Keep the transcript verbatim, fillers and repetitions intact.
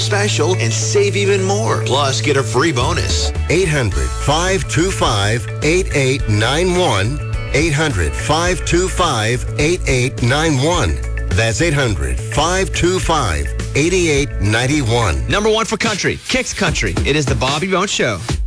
special and save even more. Plus, get a free bonus. eight hundred, five two five, eight eight nine one. eight hundred, five two five, eight eight nine one. That's eight hundred, five two five, eight eight nine one. Number one for country, Kicks Country. It is the Bobby Bones Show.